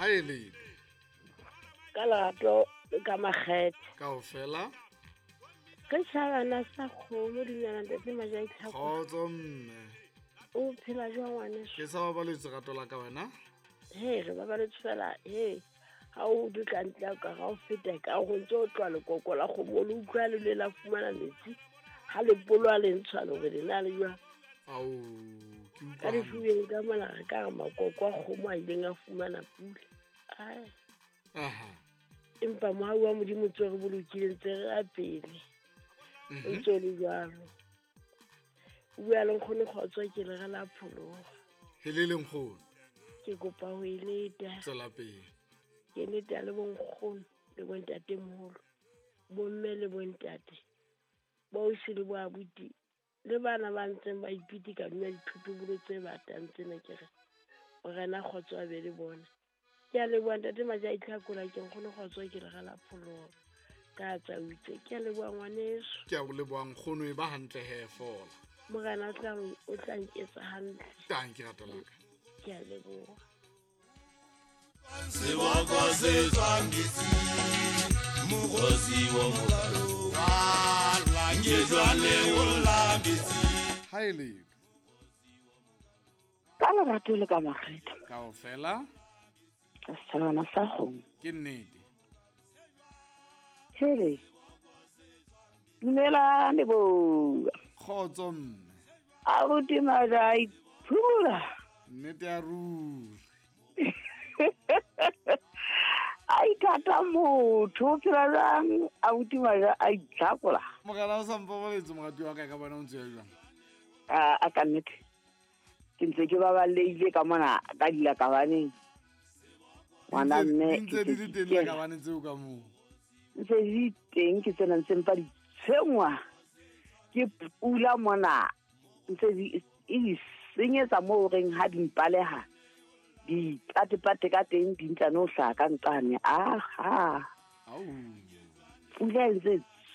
Hae le ka lerato ka makgethe kaofela ke shabana sa kgomo dinyana tse Majaitlhako khotso mme o phela jwa ngwaneso ke sa ba le tsegato la ka wena he re ba le tsfela he ha o dutla ntla ka ga o feta ka go ntse o tlwa lekoko la kgomo le utlwa le la fumana letsi ha le polwa le ntshwa le re na le jwa au ke ka utlwa difubeng ka mona ka ga makoko a kgomo a ileng a fumana pula ai aha empa mohau wa modimo tse re bolokileng tse re a pele ntse le jalo o bua le nkgone kgotswa ke le gala phologa heleleng kgono ke kopa ho ileta tsela pele ke leta le bonkgono le bontate moholo bomme le bontate ba o se le bo abuti le bana ba ntseng ba ipiti ka nna dithutubolo tse batang tsena ke re o rena kgotswa be le bona ke a le bontate Majaitlhako la ke nkgone kgotswa ke le gala phologa ka tsa utse ke a le bua ngwaneso ke a go leboang kgono e ba hantle he fola mogana o tla nketsa hantle tang ke ratela ka ke a leboga Seboko se tswangisi Mugosi wa mugalo Langezwa le ulambisi hae le ka lerato le ka makgethe kaofela ka shabana sa kgomo ke nnete hele dumela le bo khotso mme abuti Majaitlhako nnete ya ruri ai thata motho phela jang abuti Majaitlhako mogala o sampa boletse mogati wa ka ka bona o ntse ya jang a ka nnete ke ntse ke babaleile ka mona ka dilakabaneng ngwana mme ntse di le teng la ka bane tseo ka moo ntse di teng ke tsena ntse mpa di tshengwa ke pula mona ntse di senyetsa mo reng ha dimpaleha di patepate ka teng di ntla no hlaka nqane aha au pula ntse